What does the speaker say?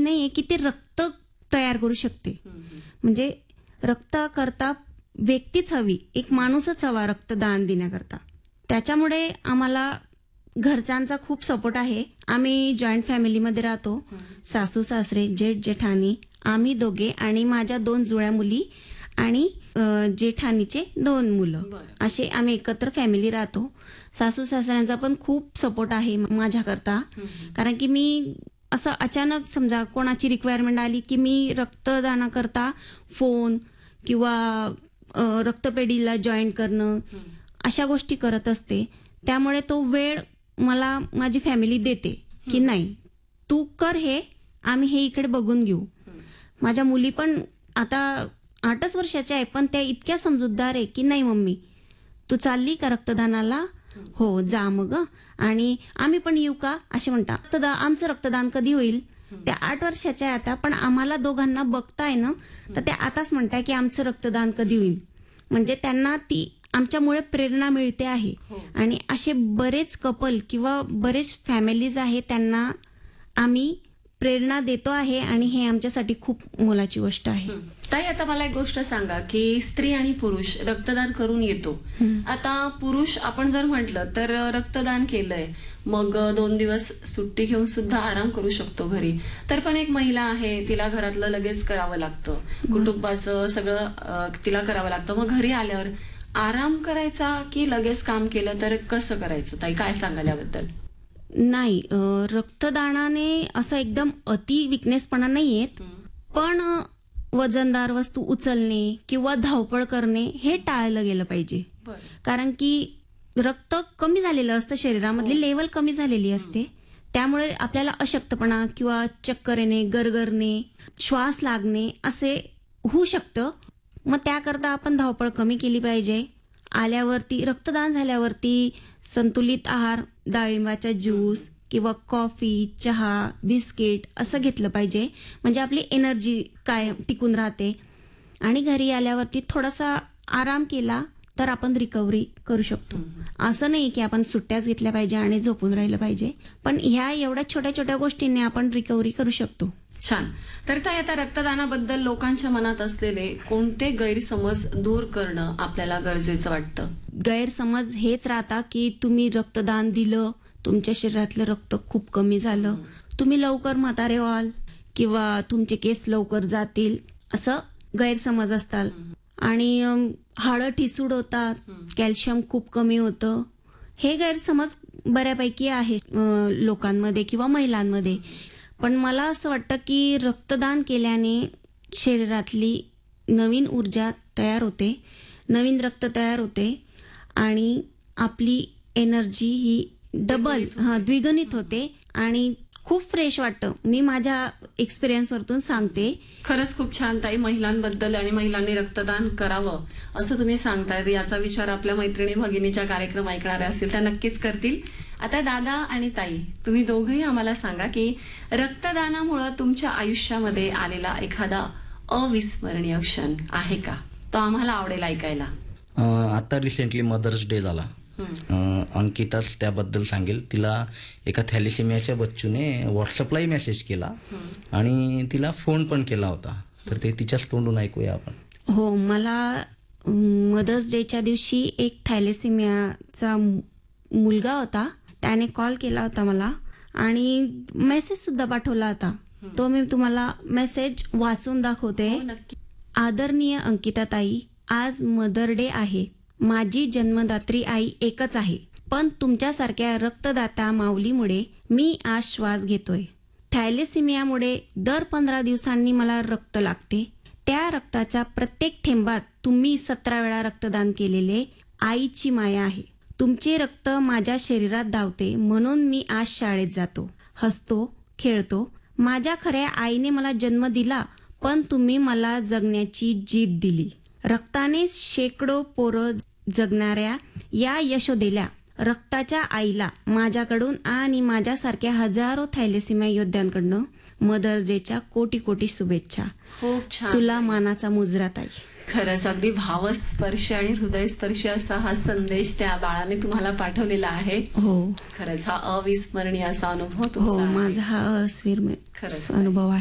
नाहीये की ते रक्त तयार करू शकते. म्हणजे रक्त करता व्यक्तीच हवी, एक माणूसच हवा रक्तदान देण्याकरता. त्याच्यामुळे आम्हाला घरच्यांचा खूप सपोर्ट आहे. आम्ही जॉईंट फॅमिलीमध्ये राहतो. सासू सासरे, जेठ जेठाणी, आम्ही दोघे आणि माझ्या 2 जुळ्या मुली आणि जेठाणीचे 2 मुलं, असे आम्ही एकत्र फॅमिली राहतो. सासू सासऱ्यांचा पण खूप सपोर्ट आहे माझ्याकरता. कारण की मी असं अचानक समजा कोणाची रिक्वायरमेंट आली की मी रक्तदानाकरता फोन किंवा रक्तपेढीला जॉईन करणं अशा गोष्टी करत असते. त्यामुळे तो वेळ मला माझी फॅमिली देते की नाही तू कर हे, आम्ही हे इकडे बघून घेऊ. माझ्या मुली पण आता 8च वर्षाच्या आहे, पण त्या इतक्या समजूतदार आहे की नाही मम्मी तू चालली का रक्तदानाला, हो जा मग, आणि आम्ही पण येऊ का असे म्हणतात. आमचं रक्तदान कधी होईल, त्या 8 वर्षाच्या आहे आता, पण आम्हाला दोघांना बघताय ना तर त्या आताच म्हणताय की आमचं रक्तदान कधी होईल. म्हणजे त्यांना ती आमच्यामुळे प्रेरणा मिळते आहे. आणि असे बरेच कपल किंवा बरेच फॅमिलीज आहे त्यांना आम्ही प्रेरणा देतो आहे आणि हे आमच्यासाठी खूप मोलाची गोष्ट आहे. ताई, आता मला एक गोष्ट सांगा की स्त्री आणि पुरुष रक्तदान करून येतो. आता पुरुष आपण जर म्हटलं तर रक्तदान केलंय, मग 2 दिवस सुट्टी घेऊन सुद्धा आराम करू शकतो घरी. तर पण एक महिला आहे, तिला घरातलं लगेच करावं लागतं, कुटुंबाचं सगळं तिला करावं लागतं. मग घरी आल्यावर आराम करायचा की लगेच काम केलं तर कसं करायचं? ताई काय सांगाल याबद्दल? नाही, रक्तदानाने असं एकदम अति विकनेसपणा नाही येत, पण वजनदार वस्तू उचलणे किंवा धावपळ करणे हे टाळलं गेलं पाहिजे. कारण की रक्त कमी झालेलं असतं, शरीरामधली लेवल कमी झालेली असते. त्यामुळे आपल्याला अशक्तपणा किंवा चक्कर येणे, गरगरणे, श्वास लागणे असे होऊ शकतं. मग त्याकरता आपण धावपळ कमी केली पाहिजे. आल्यावरती रक्तदान झाल्यावरती संतुलित आहार, डाळिंबाचा ज्यूस किंवा कॉफी, चहा, बिस्किट असं घेतलं पाहिजे. म्हणजे आपली एनर्जी कायम टिकून राहते. आणि घरी आल्यावरती थोडासा आराम केला तर आपण रिकव्हरी करू शकतो. असं नाही की आपण सुट्ट्याच घेतल्या पाहिजे आणि झोपून राहिलं पाहिजे, पण ह्या एवढ्या छोट्या छोट्या गोष्टींनी आपण रिकव्हरी करू शकतो. छान. तर ताई, आता रक्तदानाबद्दल लोकांच्या मनात असलेले कोणते गैरसमज दूर करणं आपल्याला गरजेचं वाटतं? गैरसमज हेच राहता की तुम्ही रक्तदान दिलं, तुमच्या शरीरातलं रक्त खूप कमी झालं, तुम्ही लवकर म्हातारे व्हाल किंवा तुमचे केस लवकर जातील, असं गैरसमज असतात. आणि हाडं ठिसूळ होतात, कॅल्शियम खूप कमी होतं, हे गैरसमज बऱ्यापैकी आहे लोकांमध्ये किंवा महिलांमध्ये. पण मला असं वाटतं की रक्तदान केल्याने शरीरातली नवीन ऊर्जा तयार होते, नवीन रक्त तयार होते आणि आपली एनर्जी ही द्विगुणित होते आणि खूप फ्रेश वाटतं. मी माझ्या एक्सपिरियन्सवरतून सांगते. खरंच खूप छान ताई, महिलांबद्दल आणि महिलांनी रक्तदान करावं असं तुम्ही सांगताय. याचा विचार आपल्या मैत्रिणी भगिनीच्या कार्यक्रम ऐकणाऱ्या असतील त्या नक्कीच करतील. आता दादा आणि ताई, तुम्ही दोघंही आम्हाला सांगा की रक्तदानामुळे तुमच्या आयुष्यामध्ये आलेला एखादा अविस्मरणीय क्षण आहे का? तो आम्हाला आवडेल ऐकायला. आता रिसेंटली मदर्स डे झाला. अंकिताच त्याबद्दल सांगेल. तिला एका थॅलेसेमियाच्या बच्चूने व्हॉट्सअपलाही मेसेज केला आणि तिला फोन पण केला होता. तर ते तिच्याच तोंडून ऐकूया आपण. हो, मला मदर्स डेच्या दिवशी एक थॅलेसेमियाचा मुलगा होता, त्याने कॉल केला होता मला आणि मेसेज सुद्धा पाठवला होता. तो मी तुम्हाला मेसेज वाचून दाखवते. आदरणीय अंकिता ताई, आज मदर डे आहे. माझी जन्मदात्री आई एकच आहे, पण तुमच्यासारख्या रक्तदाता माऊलीमुळे मी आज श्वास घेतोय. थॅलेसेमियामुळे दर 15 दिवसांनी मला रक्त लागते. त्या रक्ताच्या प्रत्येक थेंबात तुम्ही 17 वेळा रक्तदान केलेले आईची माया आहे. तुमचे रक्त माझ्या शरीरात धावते, म्हणून मी आज शाळेत जातो, हसतो, खेळतो. माझ्या खऱ्या आईने मला जन्म दिला, पण तुम्ही मला जगण्याची जीत दिली. रक्ताने शेकडो पोरं जगणाऱ्या या यशोदेल्या रक्ताच्या आईला माझ्याकडून आणि माझ्यासारख्या हजारो थॅलेसेमिया योद्ध्यांकडनं मदर्स डेच्या कोटी कोटी शुभेच्छा. खूप छान. तुला मानाचा मुजरा ताई. खरंच अगदी भावस्पर्शी आणि हृदयस्पर्शी असा हा संदेश त्या बाळाने तुम्हाला पाठवलेला आहे. हो, खरंच हा अविस्मरणीय असा अनुभव हो, तुमचा आहे. माझा हा अस्विस्मरणीय खरंच अनुभव आहे.